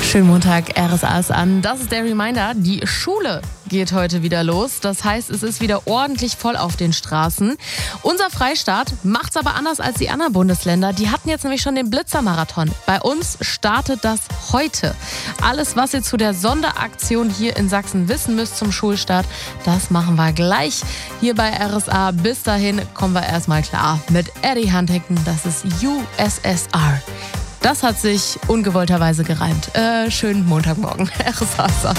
Schönen Montag, RSA ist an. Das ist der Reminder, die Schule geht heute wieder los. Das heißt, es ist wieder ordentlich voll auf den Straßen. Unser Freistaat macht's aber anders als die anderen Bundesländer. Die hatten jetzt nämlich schon den Blitzermarathon. Bei uns startet das heute. Alles, was ihr zu der Sonderaktion hier in Sachsen wissen müsst zum Schulstart, das machen wir gleich hier bei RSA. Bis dahin kommen wir erstmal klar mit Eddie Huntington. Das ist USSR. Das hat sich ungewollterweise gereimt. Schönen Montagmorgen. RSA.